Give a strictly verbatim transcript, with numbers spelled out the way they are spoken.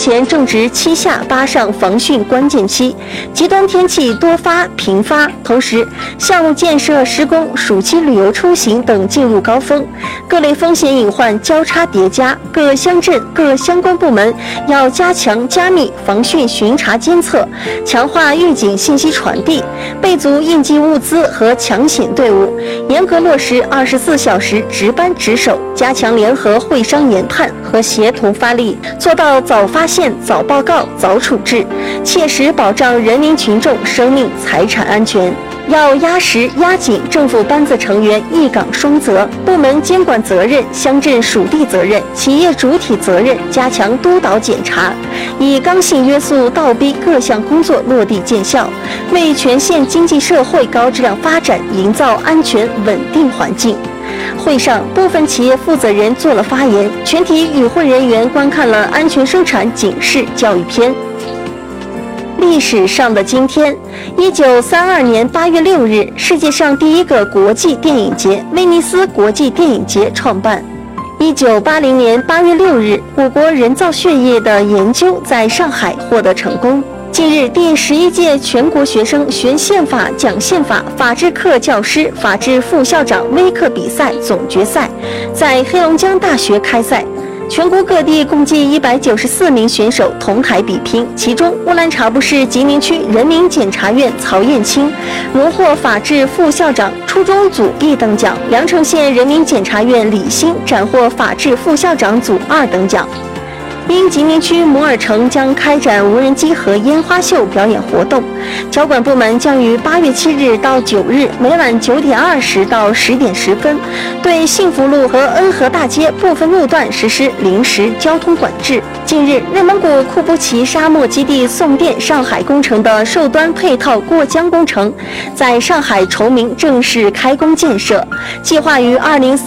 前正值七下八上防汛关键期，极端天气多发频发，同时项目建设施工、暑期旅游出行等进入高峰，各类风险隐患交叉叠加，各乡镇各相关部门要加强加密防汛巡查监测，强化预警信息传递，备足应急物资和抢险队伍，严格落实二十四小时值班值守，加强联合会商研判和协同发力，做到早发现、早报告、早处置，切实保障人民群众生命财产安全。要压实压紧政府班子成员一岗双责、部门监管责任、乡镇属地责任、企业主体责任，加强督导检查，以刚性约束倒逼各项工作落地见效，为全县经济社会高质量发展营造安全稳定环境。会上，部分企业负责人做了发言，全体与会人员观看了安全生产警示教育片。历史上的今天，一九三二年八月六日，世界上第一个国际电影节——威尼斯国际电影节创办。一九八零年八月六日，我国人造血液的研究在上海获得成功。近日，第十一届全国学生学宪法、讲宪法、法制课教师、法制副校长微课比赛总决赛在黑龙江大学开赛。全国各地共计一百九十四名选手同台比拼，其中乌兰察布市吉林区人民检察院曹艳青荣获法制副校长初中组一等奖，凉城县人民检察院李欣斩获法制副校长组二等奖。因吉林区摩尔城将开展无人机和烟花秀表演活动，交管部门将于八月七日到九日每晚九点二十到十点十分，对幸福路和恩和大街部分路段实施临时交通管制。近日，内蒙古库布齐沙漠基地送电上海工程的受端配套过江工程在上海崇明正式开工建设，计划于二零